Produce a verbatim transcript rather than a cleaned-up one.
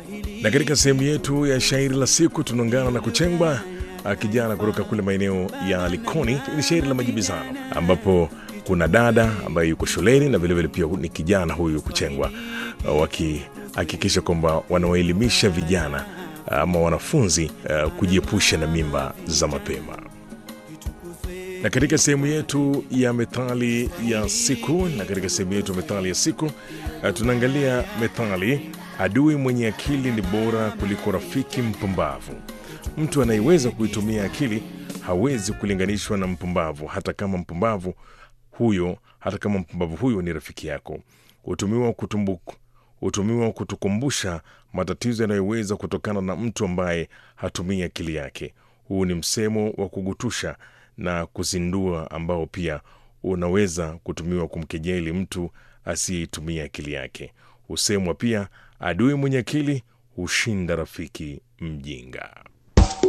Na katika sehemu yetu ya shairi la siku tunaungana na Kuchengwa, kijana kutoka kule maeneo ya Likoni. Ni shairi la majibizano ambapo kuna dada ambaye yuko shuleni na vile vile pia ni kijana huyu Kuchengwa, wakihakikisha kwamba wanawaelimisha vijana ama wanafunzi uh, kujiepusha na mimba za mapema. Na katika sehemu yetu ya methali ya siku, na katika sehemu yetu ya methali ya siku uh, tunaangalia methali: adui mwenye akili ni bora kuliko rafiki mpumbavu. Mtu anayeweza kuitumia akili hawezi kulinganishwa na mpumbavu, hata kama mpumbavu huyo hata kama mpumbavu huyo ni rafiki yako. Hutumiwa kutumbuku hutumiwa kutukumbusha matatizo yanayoweza kutokana na mtu ambaye hatumii akili yake. Huu ni msemo wa kugutusha na kuzindua ambao pia unaweza kutumiwa kumkejeli mtu asiyetumia akili yake. Husemwa pia, adui mwenye akili hushinda rafiki mjinga.